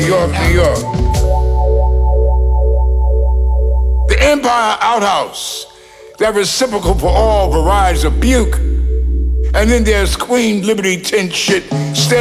York, New York. The Empire Outhouse, that reciprocal for all varieties of puke. And then there's Queen Liberty tent shit.